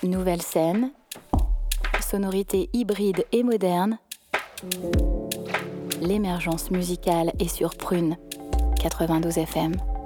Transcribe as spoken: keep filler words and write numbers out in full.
Nouvelle scène, sonorités hybrides et modernes, l'émergence musicale est sur Prune quatre-vingt-douze F M.